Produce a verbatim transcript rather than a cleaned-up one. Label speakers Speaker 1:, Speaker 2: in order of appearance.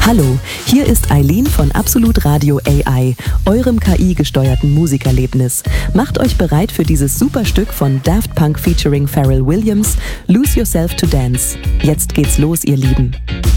Speaker 1: Hallo, hier ist Eileen von Absolut Radio A I, eurem K I-gesteuerten Musikerlebnis. Macht euch bereit für dieses super Stück von Daft Punk featuring Pharrell Williams, Lose Yourself to Dance. Jetzt geht's los, ihr Lieben.